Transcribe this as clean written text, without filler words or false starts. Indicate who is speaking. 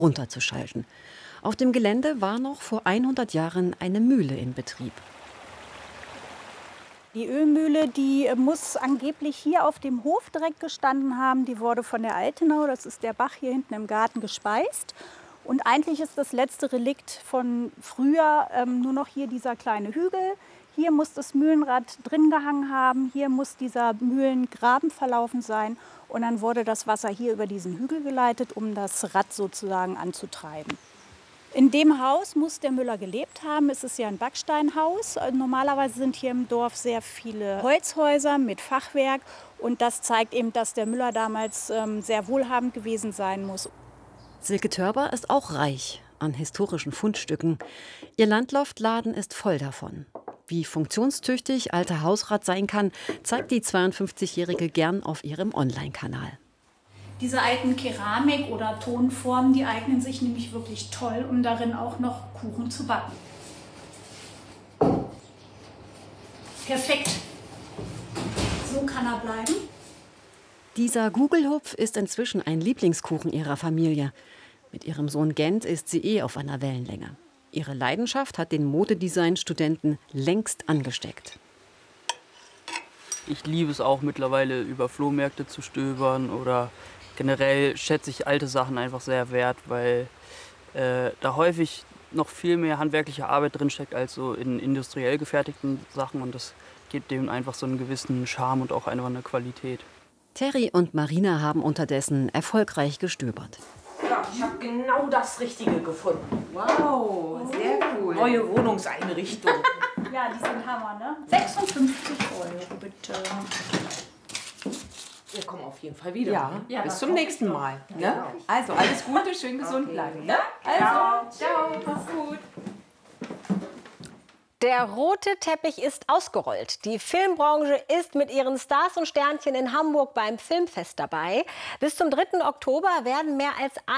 Speaker 1: runterzuschalten. Auf dem Gelände war noch vor 100 Jahren eine Mühle in Betrieb.
Speaker 2: Die Ölmühle, die muss angeblich hier auf dem Hof direkt gestanden haben. Die wurde von der Altenau, das ist der Bach hier hinten im Garten, gespeist. Und eigentlich ist das letzte Relikt von früher nur noch hier dieser kleine Hügel. Hier muss das Mühlenrad drin gehangen haben, hier muss dieser Mühlengraben verlaufen sein. Und dann wurde das Wasser hier über diesen Hügel geleitet, um das Rad sozusagen anzutreiben. In dem Haus muss der Müller gelebt haben. Es ist ja ein Backsteinhaus. Normalerweise sind hier im Dorf sehr viele Holzhäuser mit Fachwerk. Und das zeigt eben, dass der Müller damals sehr wohlhabend gewesen sein muss.
Speaker 1: Silke Törber ist auch reich an historischen Fundstücken. Ihr Landloftladen ist voll davon. Wie funktionstüchtig alter Hausrat sein kann, zeigt die 52-Jährige gern auf ihrem Online-Kanal.
Speaker 2: Diese alten Keramik- oder Tonformen, die eignen sich nämlich wirklich toll, um darin auch noch Kuchen zu backen. Perfekt. So kann er bleiben.
Speaker 1: Dieser Gugelhupf ist inzwischen ein Lieblingskuchen ihrer Familie. Mit ihrem Sohn Gent ist sie auf einer Wellenlänge. Ihre Leidenschaft hat den Modedesign-Studenten längst angesteckt.
Speaker 3: Ich liebe es auch mittlerweile, über Flohmärkte zu stöbern oder generell schätze ich alte Sachen einfach sehr wert, weil da häufig noch viel mehr handwerkliche Arbeit drinsteckt als so in industriell gefertigten Sachen und das gibt dem einfach so einen gewissen Charme und auch einfach eine Qualität.
Speaker 1: Terry und Marina haben unterdessen erfolgreich gestöbert.
Speaker 4: Ja, ich habe genau das Richtige gefunden.
Speaker 5: Wow, sehr cool.
Speaker 4: Neue Wohnungseinrichtung.
Speaker 2: Ja, die sind Hammer, ne? 56 € bitte.
Speaker 4: Wir kommen auf jeden Fall wieder.
Speaker 5: Ja, bis zum nächsten Mal. Ne?
Speaker 4: Genau.
Speaker 5: Also alles Gute, schön gesund bleiben. Ne? Also, ciao, mach's gut.
Speaker 6: Der rote Teppich ist ausgerollt. Die Filmbranche ist mit ihren Stars und Sternchen in Hamburg beim Filmfest dabei. Bis zum 3. Oktober werden mehr als